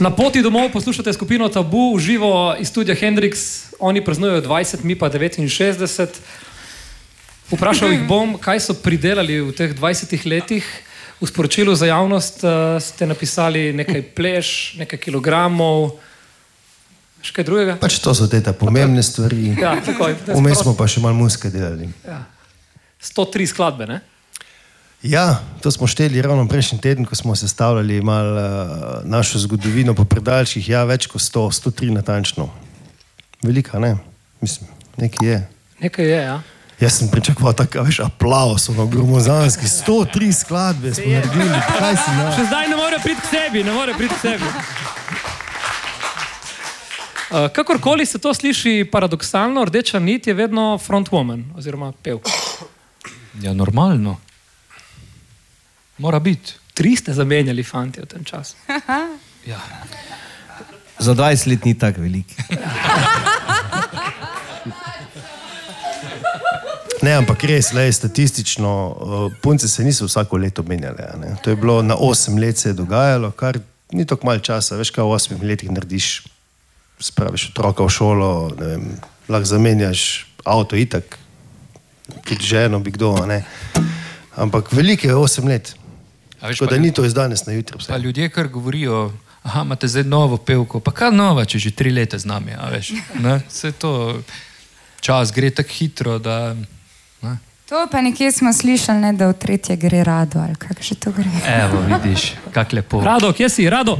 Na poti domov poslušate skupino Tabu v živo iz studia Hendrix. Oni praznujejo 20, mi pa 69. Vprašal jih bom, kaj so pridelali v teh 20 letih. V sporočilu za javnost ste napisali nekaj pleš, nekaj kilogramov, še kaj drugega? Pač to so te pomembne stvari. Ja, takoj. Vmes smo pa še malo muske delali. Ja. 103 skladbe, ne? Ja, to smo šteli ravno prejšnji teden, ko smo sestavljali malo našo zgodovino po predalčkih. Ja, več kot 103 natančno. Velika, ne? Mislim, nekaj je. Nekaj je, ja. Jaz sem pričakoval tako, veš, aplaus, ono gromozanski, 103 skladbe smo naredili. Kaj si na... Še zdaj ne more priti k sebi, ne more priti k sebi. Kakorkoli se to sliši paradoksalno, rdeča nit je vedno frontwoman, oziroma pevka. Ja, normalno. Mora biti. 3 ste zamenjali fanti v tem času. Ja. Za 20 let ni tako velik. Ne, ampak res, lej, statistično, punce se niso vsako leto menjale. Ne? To je bilo na 8 let se je dogajalo, kar ni tako malo časa. Veš, kaj v 8 letih narediš, spraviš otroka v šolo, ne vem, lahko zamenjaš avto itak, tudi ženo bi kdo, ne. Ampak veliko je 8 let. Tako da ni to iz danes na jutri. Pa ljudje kar govorijo, aha, imate zdaj novo pevko, pa kaj nova, če že 3 leta z nami, a veš, ne, vse to, čas gre tako hitro, da, ne. To pa nekje smo slišali, ne, da v tretje gre Rado, ali kako že to gre. Evo, vidiš, kak lepo. Rado, kje si? Rado!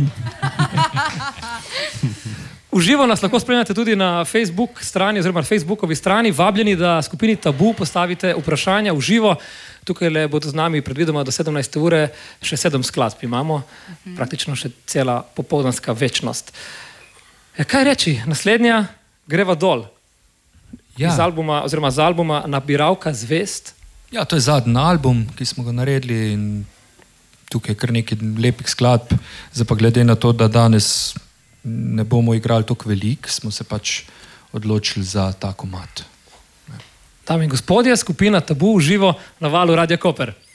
Uživo nas lahko spremljate tudi na Facebook strani, oziroma Facebookovi strani. Vabljeni, da skupini Tabu postavite vprašanja uživo. Tukaj le bodo z nami predvidoma do 17 ure, še 7 skladb imamo, praktično še cela popoldanska večnost. Ja, kaj reči? Naslednja greva dol. Ja. Iz albuma, oziroma z albuma Nabiralka zvest. Ja, to je zadnji album, ki smo ga naredili in tukaj je kar nekaj lepih skladb. Zdaj pa glede na to, da danes ne bomo igrali toliko veliko, smo se pač odločili za ta komad. Dame in gospodje, skupina Tabu v živo na valu Radia Koper.